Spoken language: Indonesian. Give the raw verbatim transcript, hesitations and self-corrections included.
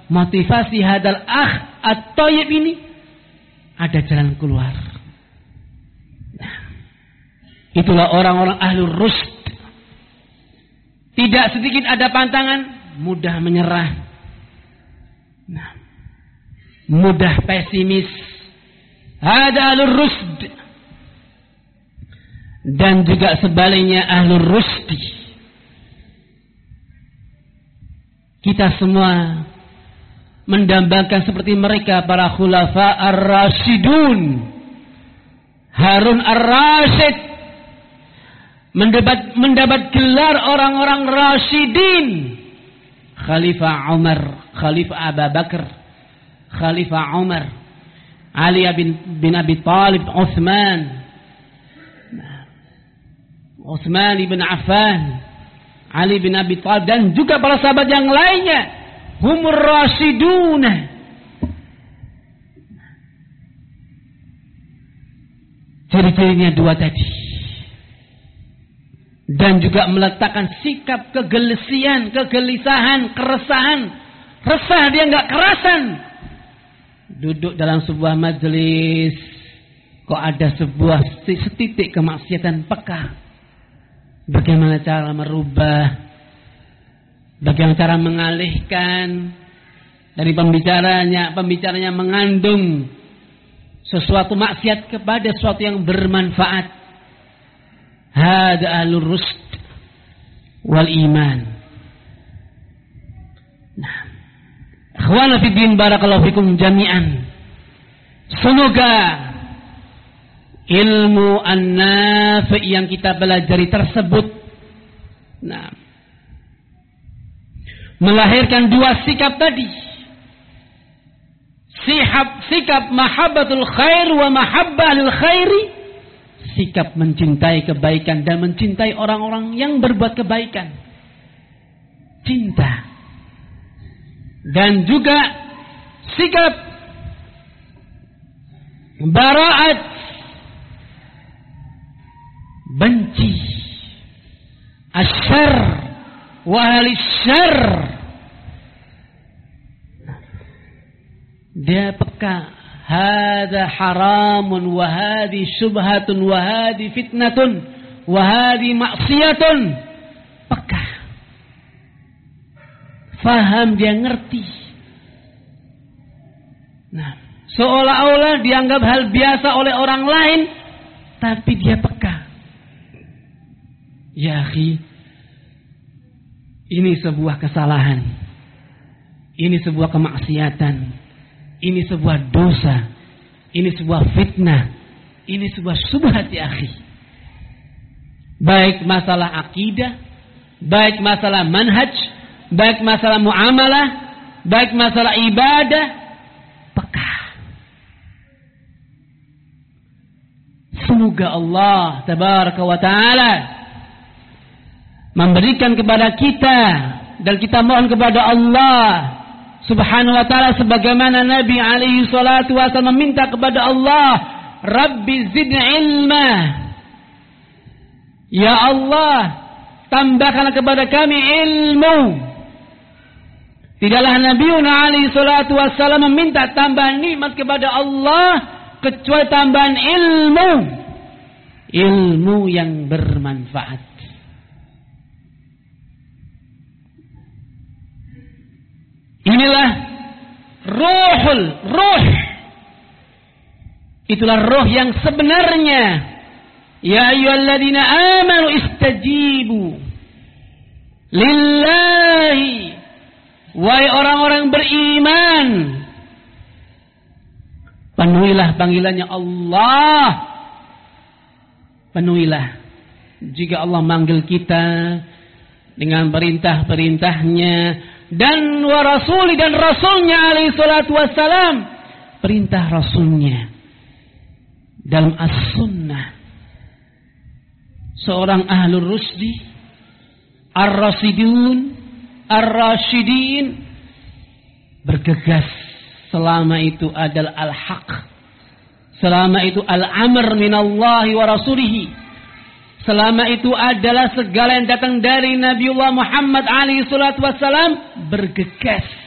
motivasi hadal akh at-thayyib ini, ada jalan keluar. Nah, itulah orang-orang ahlur rusd. Tidak sedikit ada pantangan, mudah menyerah. Nah, mudah pesimis. Hada ahlur rusd. Dan juga sebaliknya ahlur rusdi. Kita semua mendambakan seperti mereka para khulafa ar-rasyidun. Harun ar-Rasyid mendapat mendapat gelar orang-orang rasyidin. Khalifah Umar, Khalifah Abu Bakar, Khalifah Umar, Ali bin, bin Abi Talib, Utsman, Utsman bin Affan, Ali bin Abi Thalib, dan juga para sahabat yang lainnya. Humur rasyiduna. Ciri-cirinya dua tadi. Dan juga meletakkan sikap kegelesian, kegelisahan, keresahan. Resah, dia enggak kerasan. Duduk dalam sebuah majelis, kok ada sebuah setitik kemaksiatan, peka. Bagaimana cara merubah, bagaimana cara mengalihkan dari pembicaranya, pembicaranya mengandung sesuatu maksiat kepada sesuatu yang bermanfaat. Hada ahlur rusd wal iman. Nah, ikhwana fi din, barakallahu fikum jami'an. Semoga ilmu an-nafi' yang kita pelajari tersebut, nah, melahirkan dua sikap tadi. Sikap, sikap mahabbatul khair wa mahabbah lil khairi. Sikap mencintai kebaikan dan mencintai orang-orang yang berbuat kebaikan. Cinta. Dan juga sikap bara'at, benci asyarr wa ahli syarr. Dia peka, hadza haramun wa hadhi syubhatun wa hadhi fitnatun wa hadhi maksiyatun. Peka, faham, dia ngerti. Nah, seolah-olah dianggap hal biasa oleh orang lain, tapi dia peka. Ya akhi, ini sebuah kesalahan, ini sebuah kemaksiatan, ini sebuah dosa, ini sebuah fitnah, ini sebuah subhat ya akhi. Baik masalah akidah, baik masalah manhaj, baik masalah muamalah, baik masalah ibadah, peka. Semoga Allah tabaraka wa ta'ala memberikan kepada kita, dan kita mohon kepada Allah subhanahu wa ta'ala sebagaimana Nabi alaihi salatu wasallam meminta kepada Allah, Rabbi zidni ilma. Ya Allah, tambahkanlah kepada kami ilmu. Tidaklah Nabi alaihi salatu wasallam meminta tambahan nikmat kepada Allah kecuali tambahan ilmu. Ilmu yang bermanfaat. Inilah ruhul ruh. Itulah roh yang sebenarnya. Ya ayyuhalladzina amanu istajibu lillahi. Wahai orang-orang beriman, penuhilah panggilannya Allah. Penuhilah. Jika Allah manggil kita dengan perintah-perintahnya, dan wa rasuli, dan rasulnya alaihi salatu wassalam, perintah rasulnya dalam as-sunnah. Seorang ahlur rusdi, ar-rasidun, ar-rasyidin, bergegas selama itu adalah al-haq, selama itu al-amr minallahi wa rasulihi, selama itu adalah segala yang datang dari Nabiullah Muhammad alaihi salatu wassalam, bergegas